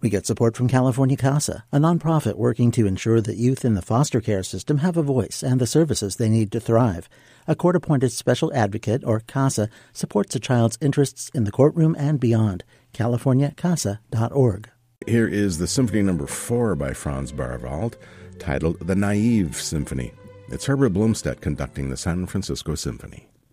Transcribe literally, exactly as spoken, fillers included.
We get support from California CASA, a nonprofit working to ensure that youth in the foster care system have a voice and the services they need to thrive. A court-appointed special advocate, or CASA, supports a child's interests in the courtroom and beyond. california casa dot org. Here is the Symphony Number Four by Franz Barwald, titled The Naive Symphony. It's Herbert Blomstedt conducting the San Francisco Symphony.